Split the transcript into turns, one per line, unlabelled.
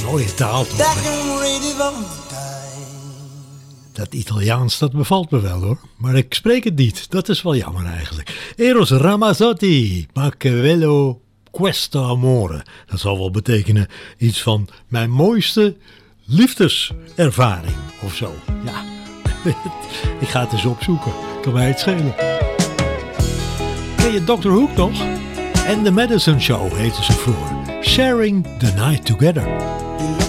Mooie taal toch? Dat Italiaans, dat bevalt me wel hoor. Maar ik spreek het niet. Dat is wel jammer eigenlijk. Eros Ramazzotti, ma che bello questo amore. Dat zal wel betekenen iets van mijn mooiste liefdeservaring of zo. Ja, ik ga het eens opzoeken. Kan mij het schelen. Ken je Dr. Hook nog? En The Madison Show heette ze vroeger. Sharing the Night Together.